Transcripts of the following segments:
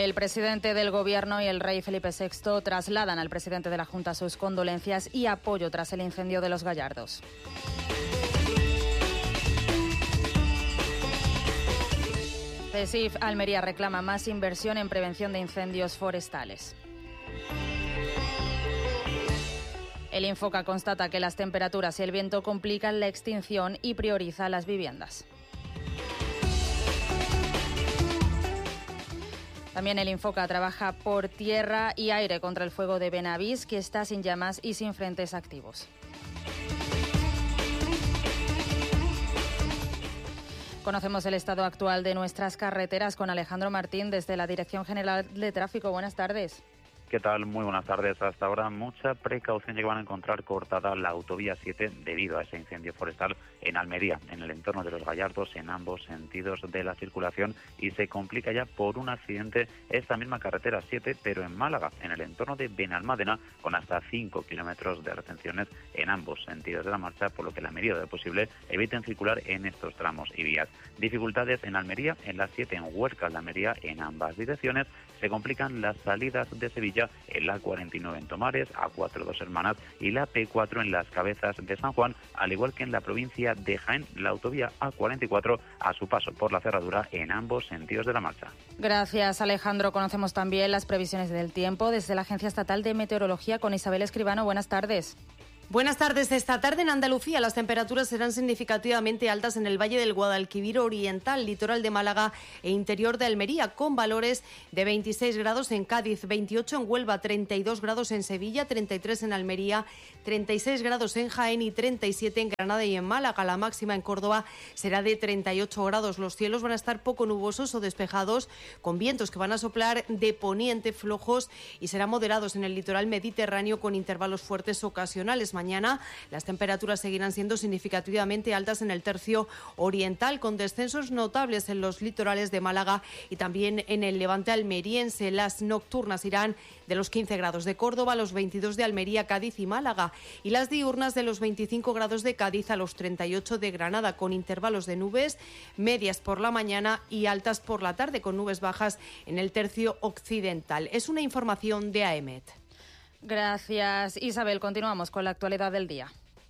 El presidente del Gobierno y el rey Felipe VI trasladan al presidente de la Junta sus condolencias y apoyo tras el incendio de Los Gallardos. CESIF Almería reclama más inversión en prevención de incendios forestales. El Infoca constata que las temperaturas y el viento complican la extinción y prioriza las viviendas. También el Infoca trabaja por tierra y aire contra el fuego de Benavís, que está sin llamas y sin frentes activos. Conocemos el estado actual de nuestras carreteras con Alejandro Martín desde la Dirección General de Tráfico. Buenas tardes. ¿Qué tal? Muy buenas tardes. Hasta ahora mucha precaución, ya que van a encontrar cortada la autovía 7 debido a ese incendio forestal en Almería, en el entorno de Los Gallardos, en ambos sentidos de la circulación, y se complica ya por un accidente esta misma carretera 7, pero en Málaga, en el entorno de Benalmádena, con hasta 5 kilómetros de retenciones en ambos sentidos de la marcha, por lo que en la medida de lo posible eviten circular en estos tramos y vías. Dificultades en Almería, en la 7 en Huerca, la Almería, en ambas direcciones. Se complican las salidas de Sevilla en la 49 en Tomares, A4 Dos Hermanas y la P4 en Las Cabezas de San Juan, al igual que en la provincia de Jaén, la autovía A44 a su paso por la cerradura en ambos sentidos de la marcha. Gracias, Alejandro. Conocemos también las previsiones del tiempo desde la Agencia Estatal de Meteorología con Isabel Escribano. Buenas tardes. Buenas tardes. Esta tarde en Andalucía las temperaturas serán significativamente altas en el Valle del Guadalquivir Oriental, litoral de Málaga e interior de Almería, con valores de 26 grados en Cádiz, 28 en Huelva, 32 grados en Sevilla, 33 en Almería, 36 grados en Jaén y 37 en Granada y en Málaga. La máxima en Córdoba será de 38 grados. Los cielos van a estar poco nubosos o despejados, con vientos que van a soplar de poniente flojos y serán moderados en el litoral mediterráneo con intervalos fuertes ocasionales. Mañana las temperaturas seguirán siendo significativamente altas en el tercio oriental, con descensos notables en los litorales de Málaga y también en el levante almeriense. Las nocturnas irán de los 15 grados de Córdoba a los 22 de Almería, Cádiz y Málaga, y las diurnas de los 25 grados de Cádiz a los 38 de Granada, con intervalos de nubes medias por la mañana y altas por la tarde, con nubes bajas en el tercio occidental. Es una información de AEMET. Gracias, Isabel. Continuamos con la actualidad del día.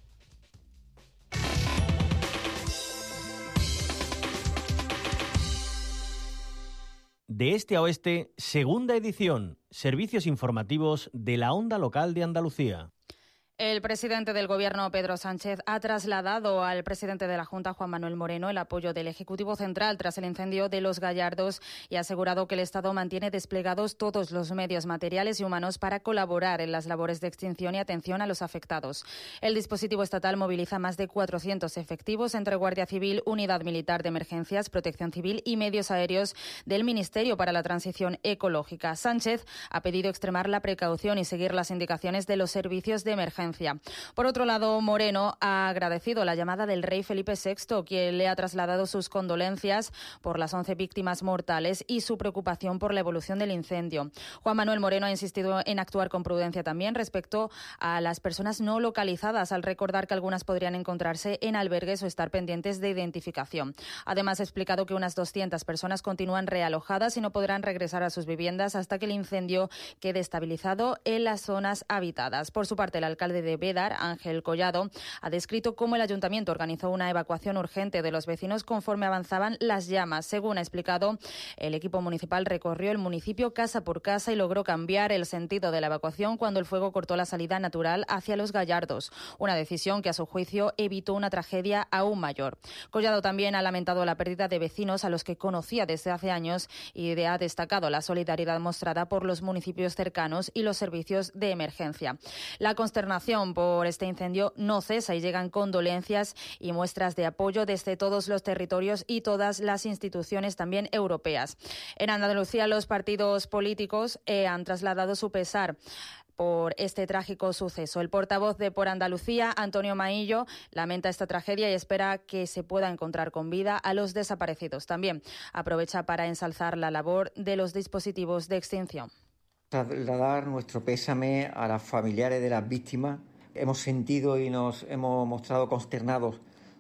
De este a oeste, segunda edición, servicios informativos de la onda local de Andalucía. El presidente del Gobierno, Pedro Sánchez, ha trasladado al presidente de la Junta, Juan Manuel Moreno, el apoyo del Ejecutivo Central tras el incendio de Los Gallardos y ha asegurado que el Estado mantiene desplegados todos los medios materiales y humanos para colaborar en las labores de extinción y atención a los afectados. El dispositivo estatal moviliza más de 400 efectivos entre Guardia Civil, Unidad Militar de Emergencias, Protección Civil y medios aéreos del Ministerio para la Transición Ecológica. Sánchez ha pedido extremar la precaución y seguir las indicaciones de los servicios de emergencia. Por otro lado, Moreno ha agradecido la llamada del rey Felipe VI, quien le ha trasladado sus condolencias por las 11 víctimas mortales y su preocupación por la evolución del incendio. Juan Manuel Moreno ha insistido en actuar con prudencia también respecto a las personas no localizadas, al recordar que algunas podrían encontrarse en albergues o estar pendientes de identificación. Además, ha explicado que unas 200 personas continúan realojadas y no podrán regresar a sus viviendas hasta que el incendio quede estabilizado en las zonas habitadas. Por su parte, el alcalde de Bédar, Ángel Collado, ha descrito cómo el ayuntamiento organizó una evacuación urgente de los vecinos conforme avanzaban las llamas. Según ha explicado, el equipo municipal recorrió el municipio casa por casa y logró cambiar el sentido de la evacuación cuando el fuego cortó la salida natural hacia Los Gallardos, una decisión que a su juicio evitó una tragedia aún mayor. Collado también ha lamentado la pérdida de vecinos a los que conocía desde hace años y ha destacado la solidaridad mostrada por los municipios cercanos y los servicios de emergencia. La consternación por este incendio no cesa y llegan condolencias y muestras de apoyo desde todos los territorios y todas las instituciones también europeas. En Andalucía, los partidos políticos han trasladado su pesar por este trágico suceso. El portavoz de Por Andalucía, Antonio Maillo, lamenta esta tragedia y espera que se pueda encontrar con vida a los desaparecidos. También aprovecha para ensalzar la labor de los dispositivos de extinción. Trasladar nuestro pésame a los familiares de las víctimas. Hemos sentido y nos hemos mostrado consternados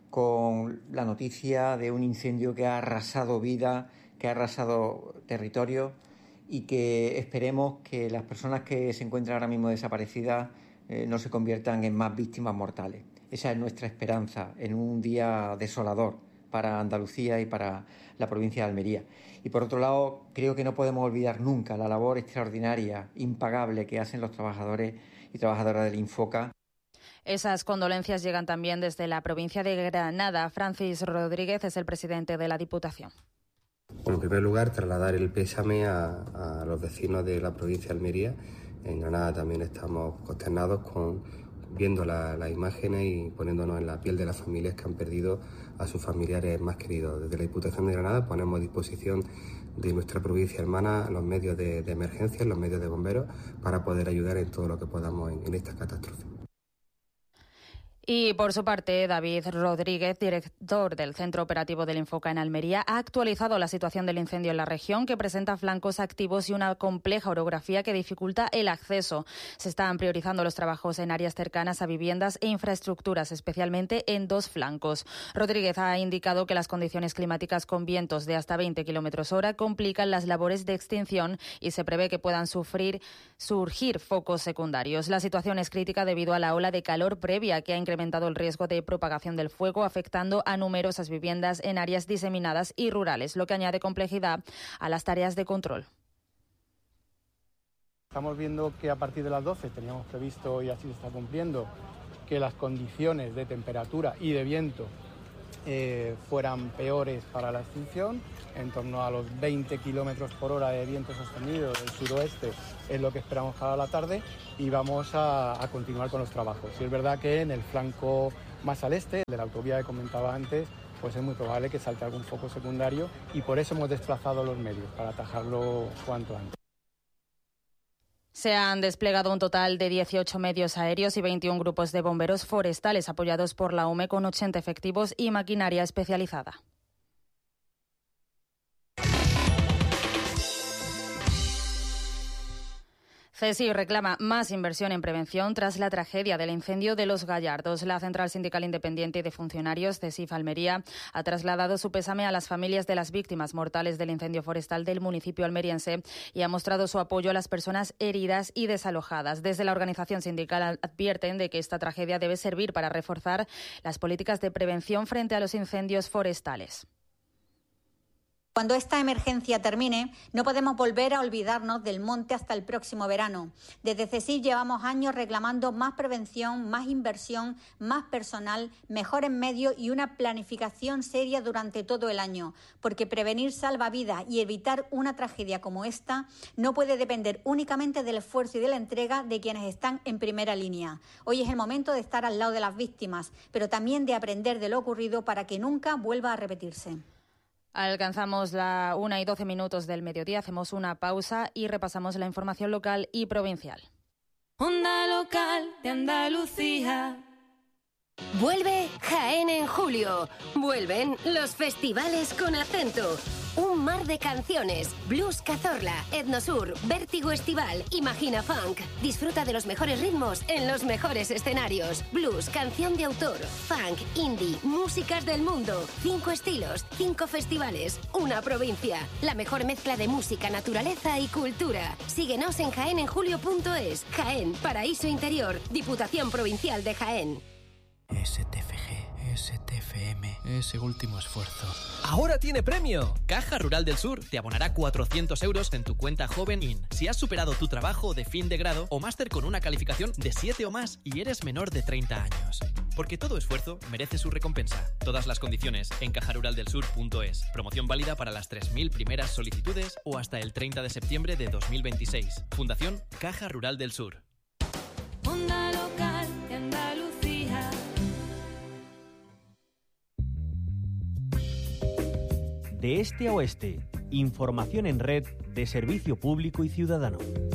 con la noticia de un incendio que ha arrasado vida, que ha arrasado territorio y que esperemos que las personas que se encuentran ahora mismo desaparecidas no se conviertan en más víctimas mortales. Esa es nuestra esperanza en un día desolador para Andalucía y para la provincia de Almería. Y por otro lado, creo que no podemos olvidar nunca la labor extraordinaria, impagable que hacen los trabajadores y trabajadoras del Infoca. Esas condolencias llegan también desde la provincia de Granada. Francis Rodríguez es el presidente de la Diputación. Bueno, en primer lugar, trasladar el pésame a los vecinos de la provincia de Almería. En Granada también estamos consternados viendo las imágenes y poniéndonos en la piel de las familias que han perdido a sus familiares más queridos. Desde la Diputación de Granada ponemos a disposición de nuestra provincia hermana los medios de emergencia, los medios de bomberos, para poder ayudar en todo lo que podamos en esta catástrofe. Y por su parte, David Rodríguez, director del Centro Operativo del Infoca en Almería, ha actualizado la situación del incendio en la región, que presenta flancos activos y una compleja orografía que dificulta el acceso. Se están priorizando los trabajos en áreas cercanas a viviendas e infraestructuras, especialmente en 2 flancos. Rodríguez ha indicado que las condiciones climáticas con vientos de hasta 20 km/h complican las labores de extinción y se prevé que puedan surgir focos secundarios. La situación es crítica debido a la ola de calor previa que ha incrementado el riesgo de propagación del fuego, afectando a numerosas viviendas en áreas diseminadas y rurales, lo que añade complejidad a las tareas de control. Estamos viendo que a partir de las 12 teníamos previsto, y así se está cumpliendo, que las condiciones de temperatura y de viento fueran peores para la extinción. En torno a los 20 km/h de viento sostenido del suroeste es lo que esperamos para la tarde, y vamos a continuar con los trabajos. Y es verdad que en el flanco más al este, de la autovía que comentaba antes, pues es muy probable que salte algún foco secundario, y por eso hemos desplazado los medios, para atajarlo cuanto antes. Se han desplegado un total de 18 medios aéreos y 21 grupos de bomberos forestales apoyados por la UME, con 80 efectivos y maquinaria especializada. CSIC reclama más inversión en prevención tras la tragedia del incendio de Los Gallardos. La Central Sindical Independiente de Funcionarios, CSIF Almería, ha trasladado su pésame a las familias de las víctimas mortales del incendio forestal del municipio almeriense y ha mostrado su apoyo a las personas heridas y desalojadas. Desde la organización sindical advierten de que esta tragedia debe servir para reforzar las políticas de prevención frente a los incendios forestales. Cuando esta emergencia termine, no podemos volver a olvidarnos del monte hasta el próximo verano. Desde CSIC llevamos años reclamando más prevención, más inversión, más personal, mejores medios y una planificación seria durante todo el año, porque prevenir salva vidas y evitar una tragedia como esta no puede depender únicamente del esfuerzo y de la entrega de quienes están en primera línea. Hoy es el momento de estar al lado de las víctimas, pero también de aprender de lo ocurrido para que nunca vuelva a repetirse. Alcanzamos la 1:12 del mediodía, hacemos una pausa y repasamos la información local y provincial. Onda Local de Andalucía. Vuelve Jaén en julio. Vuelven los festivales con acento. Un mar de canciones. Blues Cazorla, Etnosur, Vértigo Estival, Imagina Funk. Disfruta de los mejores ritmos en los mejores escenarios. Blues, canción de autor, funk, indie, músicas del mundo. 5 estilos, 5 festivales, una provincia. La mejor mezcla de música, naturaleza y cultura. Síguenos en jaenenjulio.es. Jaén, Paraíso Interior, Diputación Provincial de Jaén. STFG, STFM, ese último esfuerzo. ¡Ahora tiene premio! Caja Rural del Sur te abonará 400 euros en tu cuenta Joven In si has superado tu trabajo de fin de grado o máster con una calificación de 7 o más y eres menor de 30 años. Porque todo esfuerzo merece su recompensa. Todas las condiciones en cajaruraldelsur.es. Promoción válida para las 3.000 primeras solicitudes o hasta el 30 de septiembre de 2026. Fundación Caja Rural del Sur. Onda Local de Andalucía. De este a oeste, información en red de servicio público y ciudadano.